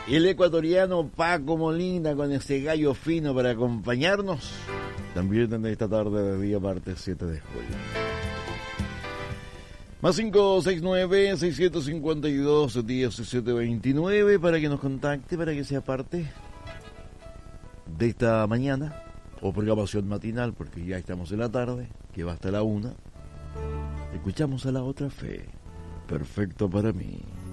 El ecuatoriano Paco Molina con ese gallo fino para acompañarnos también en esta tarde de día martes 7 de julio. Más 569-652-1729 para que nos contacte, para que sea parte de esta mañana o programación matinal, porque ya estamos en la tarde, que va hasta la 1. Escuchamos a La Otra Fe. Perfecto para mí.